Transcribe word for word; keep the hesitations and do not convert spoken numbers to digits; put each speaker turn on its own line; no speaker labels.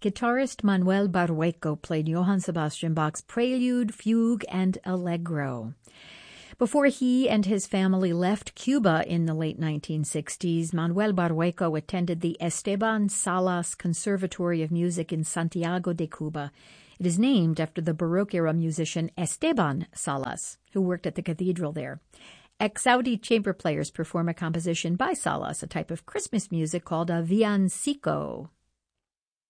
Guitarist Manuel Barrueco played Johann Sebastian Bach's Prelude, Fugue, and Allegro. Before he and his family left Cuba in the late nineteen sixties, Manuel Barrueco attended the Esteban Salas Conservatory of Music in Santiago de Cuba. It is named after the Baroque-era musician Esteban Salas, who worked at the cathedral there. Ex-Saudi chamber players perform a composition by Salas, a type of Christmas music called a villancico.